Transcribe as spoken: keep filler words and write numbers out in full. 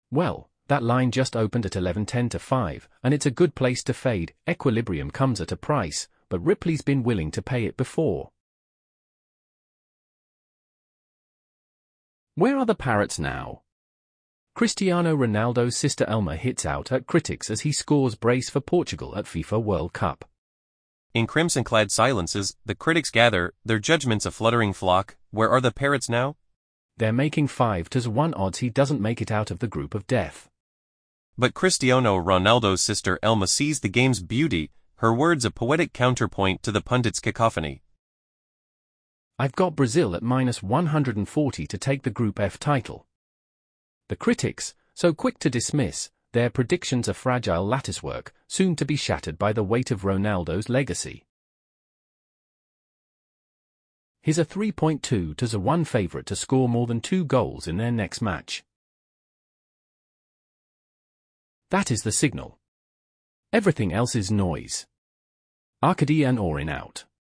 Well, that line just opened at eleven ten to five, and it's a good place to fade. Equilibrium comes at a price, but Ripley's been willing to pay it before. Where are the parrots now? Cristiano Ronaldo's sister Elma hits out at critics as he scores brace for Portugal at FIFA World Cup. In crimson-clad silences, the critics gather, their judgments a fluttering flock. Where are the parrots now? They're making five to one odds he doesn't make it out of the group of death. But Cristiano Ronaldo's sister Elma sees the game's beauty, her words a poetic counterpoint to the pundits' cacophony. I've got Brazil at minus one hundred forty to take the Group F title. The critics, so quick to dismiss, their predictions are fragile latticework, soon to be shattered by the weight of Ronaldo's legacy. He's a three point two to one favorite to score more than two goals in their next match. That is the signal. Everything else is noise. Arkady and Orin out.